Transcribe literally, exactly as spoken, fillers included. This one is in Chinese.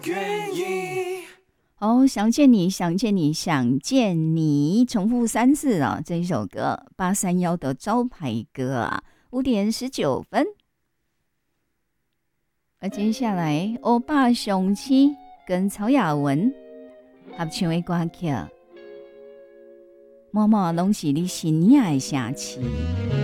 愿意。 哦，想见你，想见你，想见你，重复三次啊！这一首歌，八三幺的招牌歌啊，五点十九分。而接下来，欧巴雄七跟曹雅文合唱的歌曲，默默拢是你心爱的城市。